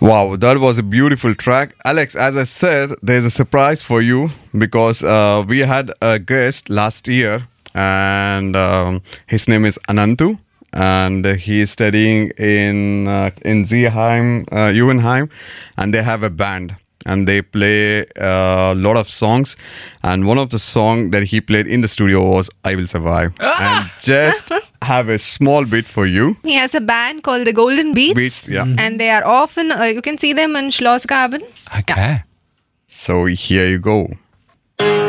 Wow, that was a beautiful track. Alex, as I said, there's a surprise for you because we had a guest last year and his name is Anantu and he is studying in Zeeheim, Juvenheim, and they have a band. And they play a lot of songs. And one of the songs that he played in the studio was I Will Survive. And just have a small bit for you. He has a band called the Golden Beats. Yeah. And they are often, you can see them in Schlossgraben. Okay. So here you go.